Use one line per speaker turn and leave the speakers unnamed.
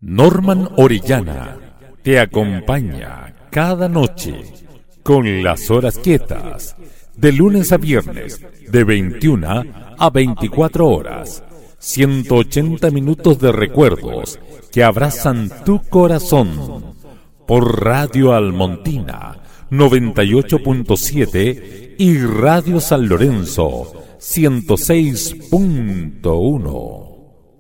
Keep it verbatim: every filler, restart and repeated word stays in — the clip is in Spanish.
Norman Orellana te acompaña cada noche con las horas quietas, de lunes a viernes, de veintiuna a veinticuatro horas. ciento ochenta minutos de recuerdos que abrazan tu corazón. Por Radio Almontina noventa y ocho punto siete y Radio San Lorenzo ciento seis punto uno.